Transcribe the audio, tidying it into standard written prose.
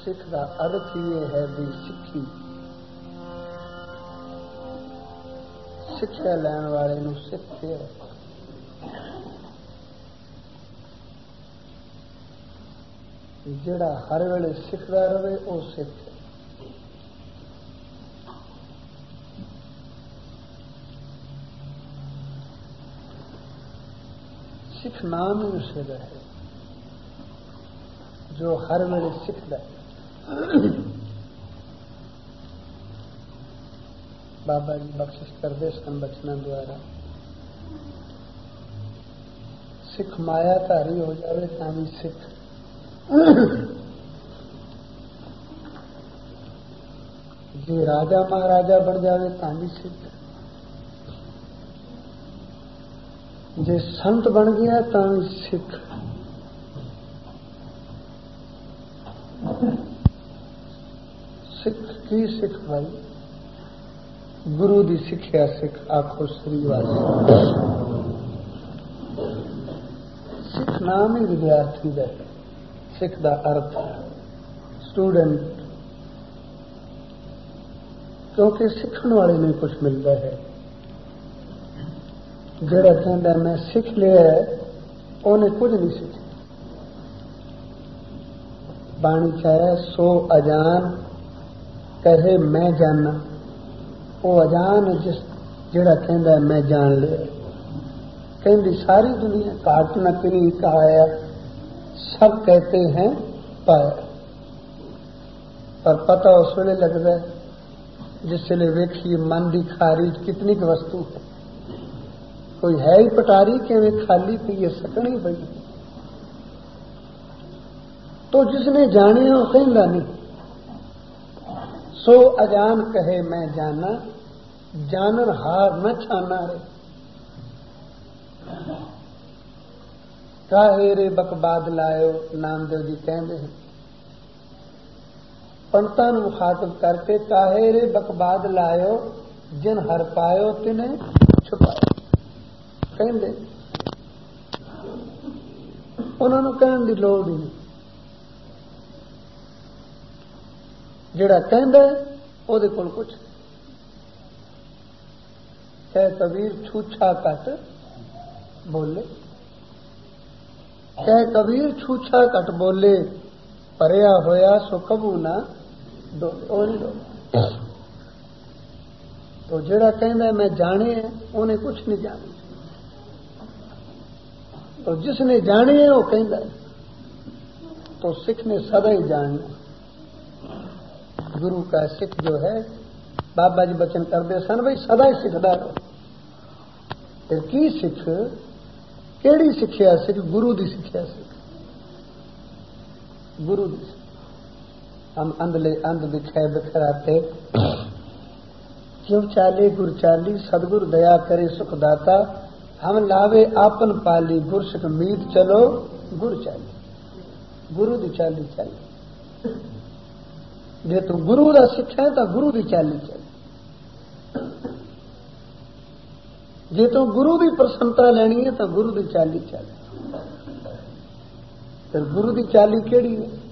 सिख का अर्थ ये है भी सिक्खी सिक्ख्या लैण वाले नूं सिख है। जिहड़ा हर वेले सिखदा रहे वो सिख है। सिख नाम ही उसे है जो हर वेले सिखदा है। बाबा जी बख्शिश करते सन बचना द्वारा सिख माया धारी हो जाए तां भी सिख, जे राजा महाराजा बन जाए तां भी सिख, जे संत बन गया तां भी सिख। सिख की सिख भाई गुरु दी सिक्ख्या सिख आखो श्री वाले। सिख नाम ही विद्यार्थी दा है। सिख दा अर्थ स्टूडेंट, क्योंकि सीखण वाले में कुछ मिलता है। जिहड़ा कहंदा मैं सीख लिया है उन्हें कुछ नहीं सीखा। बाणी चाहे सो अजान कहे मैं जाना, वो अजान जिस जिहड़ा कहंदा मैं जान लिया। कहंदी सारी दुनिया घाट न किनी कहाया, सब कहते हैं पाया। पर पता उस वेले लगता है जिस वेले वेखिए मन की खारी कितनी की वस्तु है। कोई है ही पटारी कि खाली पी है सकनी पई। तो जिसने जाने वो कहंदा नहीं। सो अजान कहे मैं जाना, जानन हार न छाना रे। काहे रे बकबाद लायो, नामदेव जी कहते हैं पंडितां नूं मुखातब करके, काहे रे बकबाद लायो जिन हर पायो तिने छुपायो। कहते उन्होंने कहने की लोड़ ही नहीं। जिहड़ा कहंदा ओहदे कोल कुछ कह कबीर छूछा घट बोले, कह कबीर छूछा घट बोले, भरिया होया सो कबू ना डोले। तो जिहड़ा कहंदा मैं जाने उन्हें कुछ नहीं जाने। तो जिसने जाने है वो कहंदा है। तो सिख ने सदा ही जानना। गुरु का सिख जो है, बाबा जी बचन करते सन भाई सदा ही सिखदा रहो। फिर की सिख केड़ी सिक्ख्या सिख? गुरु दी सिक्ख्या सिख, गुरु दी। हम अंधले अंध दिखे बिखराते, क्यों चाले गुर चाली, सदगुरु दया करे सुख दाता। हम लावे आपन पाली, गुर सिख मीत चलो गुर चाली। गुरु दी चाली चाली। जे तू गुरु दा सिक्ख्या तो गुरु दी चाली चल। जे तू गुरु दी प्रसन्नता लेनी है तो गुरु दी चाली चल। फिर गुरु दी चाली केड़ी है?